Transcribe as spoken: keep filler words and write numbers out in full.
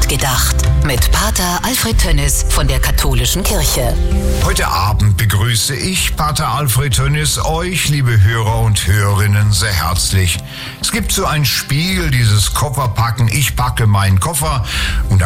Mitgedacht mit Pater Alfred Tönnis von der Katholischen Kirche. Heute Abend begrüße ich, Pater Alfred Tönnis, euch, liebe Hörer und Hörerinnen, sehr herzlich. Es gibt so ein Spiel, dieses Kofferpacken. Ich packe meinen Koffer und